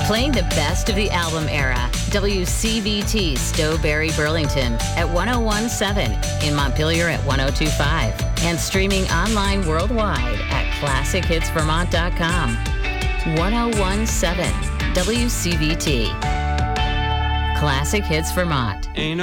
Playing the best of the album era, WCVT Stowberry, Burlington at 101.7, in Montpelier at 102.5, and streaming online worldwide at ClassicHitsVermont.com. 101.7 WCVT. Classic Hits Vermont.